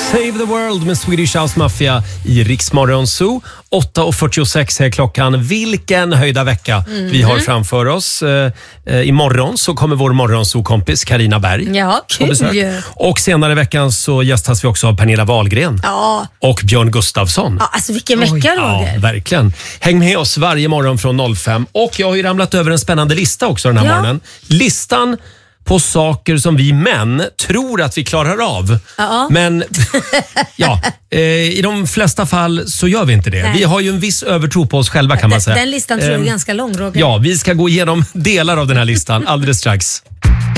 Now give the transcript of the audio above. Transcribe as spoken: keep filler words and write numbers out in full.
Save the World med Swedish House Mafia i Rix Morgon Zoo. åtta och fyrtiosex är klockan. Vilken höjda vecka mm. vi har framför oss. Eh, eh, imorgon så kommer vår morgonzoo-kompis Carina Berg. Ja, kul. Och senare i veckan så gästas vi också av Pernilla Wahlgren. Ja. Och Björn Gustafsson. Ja, alltså vilken vecka, Oj, Roger. Ja, verkligen. Häng med oss varje morgon från noll fem. Och jag har ju ramlat över en spännande lista också den här ja. morgonen. Listan på saker som vi män tror att vi klarar av. Ja. Men ja, eh, i de flesta fall så gör vi inte det. Nej. Vi har ju en viss övertro på oss själva kan man säga. Den listan tror jag är Eh, ganska lång, Roger. Ja, vi ska gå igenom delar av den här listan alldeles strax.